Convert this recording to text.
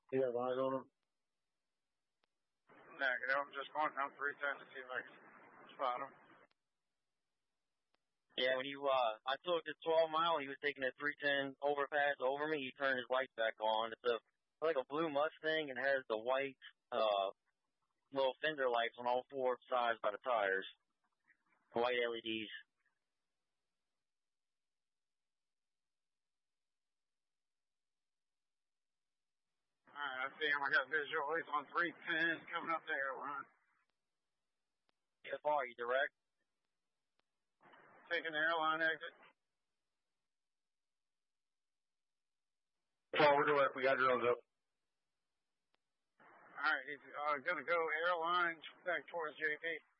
You got eyes on him? Negative. I'm just going down 310 to see if I can spot him. Yeah, when I took the 12 mile, he was taking a 310 overpass over me. He turned his lights back on. It's like a blue Mustang and has the white, little fender lights on all four sides by the tires. White LEDs. Alright, I see him. I got visual. He's on 310 coming up the airline. How far are you direct? Taking the airline exit. Forward direct. We got drones up. Alright, he's going to go airline back towards JP.